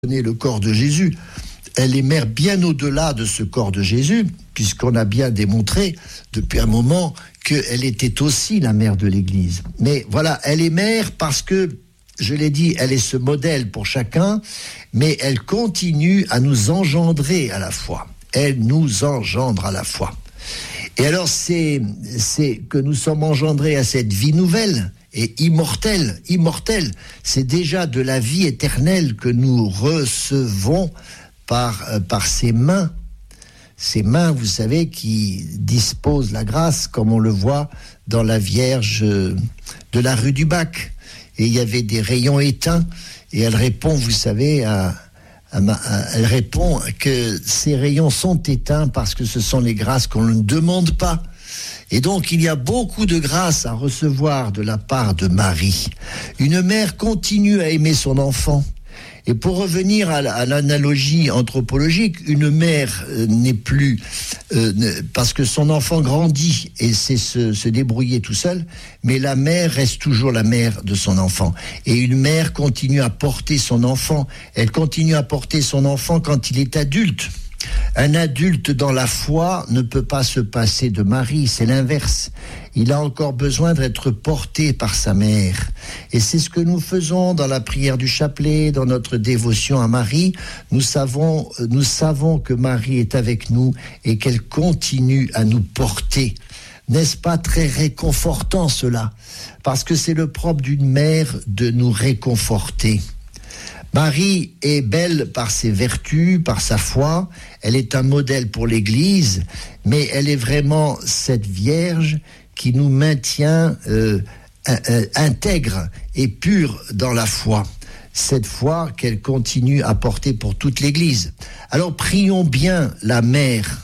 le corps de Jésus. Elle est mère bien au-delà de ce corps de Jésus, puisqu'on a bien démontré depuis un moment qu'elle était aussi la mère de l'Église. Mais voilà, elle est mère parce que, je l'ai dit, elle est ce modèle pour chacun, mais elle continue à nous engendrer à la fois. Elle nous engendre à la fois. Et alors, c'est que nous sommes engendrés à cette vie nouvelle et immortelle. C'est déjà de la vie éternelle que nous recevons par ses mains. Ces mains, vous savez, qui disposent la grâce, comme on le voit dans la Vierge de la rue du Bac. Et il y avait des rayons éteints, et elle répond, vous savez, elle répond que ces rayons sont éteints parce que ce sont les grâces qu'on ne demande pas. Et donc, il y a beaucoup de grâces à recevoir de la part de Marie. Une mère continue à aimer son enfant. Et pour revenir à l'analogie anthropologique, une mère n'est plus... parce que son enfant grandit et sait se débrouiller tout seul, mais la mère reste toujours la mère de son enfant. Et une mère continue à porter son enfant. Elle continue à porter son enfant quand il est adulte. Un adulte dans la foi ne peut pas se passer de Marie, c'est l'inverse. Il a encore besoin d'être porté par sa mère. Et c'est ce que nous faisons dans la prière du chapelet, dans notre dévotion à Marie. Nous savons que Marie est avec nous et qu'elle continue à nous porter. N'est-ce pas très réconfortant cela? Parce que c'est le propre d'une mère de nous réconforter. Marie est belle par ses vertus, par sa foi. Elle est un modèle pour l'Église, mais elle est vraiment cette Vierge qui nous maintient intègres et purs dans la foi. Cette foi qu'elle continue à porter pour toute l'Église. Alors prions bien la mère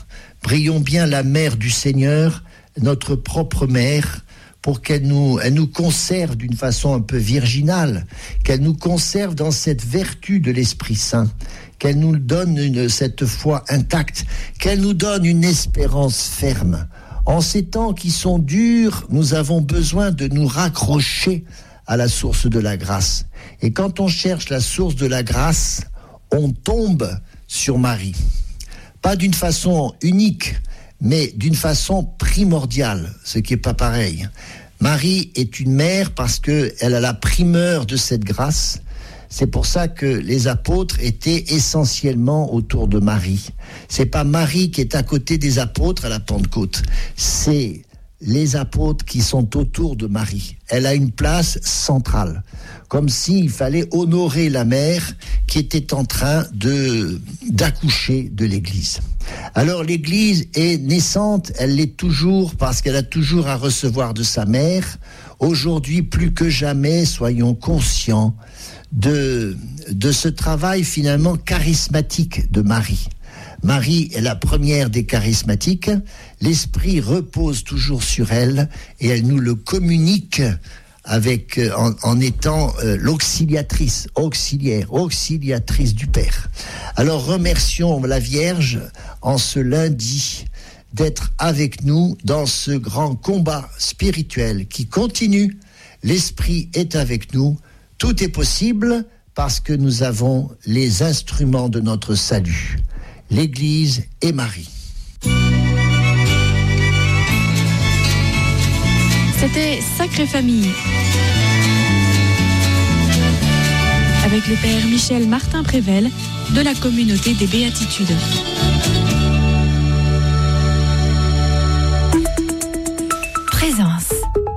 du Seigneur, notre propre mère, pour qu'elle nous conserve d'une façon un peu virginale, qu'elle nous conserve dans cette vertu de l'Esprit Saint, qu'elle nous donne cette foi intacte, qu'elle nous donne une espérance ferme. En ces temps qui sont durs, nous avons besoin de nous raccrocher à la source de la grâce. Et quand on cherche la source de la grâce, on tombe sur Marie. Pas d'une façon unique, mais d'une façon primordiale, ce qui n'est pas pareil. Marie est une mère parce qu'elle a la primeur de cette grâce. C'est pour ça que les apôtres étaient essentiellement autour de Marie. C'est pas Marie qui est à côté des apôtres à la Pentecôte. C'est les apôtres qui sont autour de Marie. Elle a une place centrale. Comme s'il fallait honorer la mère qui était en train d'accoucher de l'Église. Alors l'Église est naissante, elle l'est toujours parce qu'elle a toujours à recevoir de sa mère. Aujourd'hui, plus que jamais, soyons conscients de ce travail finalement charismatique de Marie. Marie est la première des charismatiques. L'Esprit repose toujours sur elle et elle nous le communique en étant auxiliatrice du Père. Alors remercions la Vierge en ce lundi d'être avec nous dans ce grand combat spirituel qui continue. L'Esprit est avec nous. Tout est possible parce que nous avons les instruments de notre salut. L'Église et Marie. C'était Sacrée Famille avec le Père Michel Martin-Prével de la communauté des Béatitudes. Présence.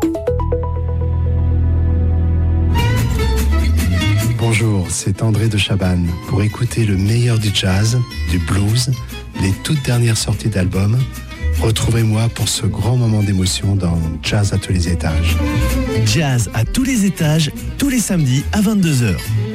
Bonjour, c'est André de Chabannes. Pour écouter le meilleur du jazz, du blues, les toutes dernières sorties d'albums, retrouvez-moi pour ce grand moment d'émotion dans Jazz à tous les étages. Jazz à tous les étages, tous les samedis à 22h.